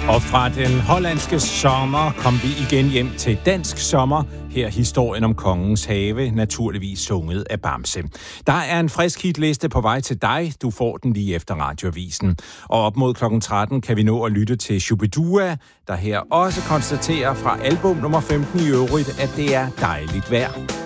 Og fra den hollandske sommer kom vi igen hjem til dansk sommer. Her historien om Kongens Have, naturligvis sunget af Bamse. Der er en frisk hitliste på vej til dig. Du får den lige efter radioavisen. Og op mod kl. 13 kan vi nå at lytte til Shubidua, der her også konstaterer fra album nummer 15 i øvrigt, at det er dejligt vejr.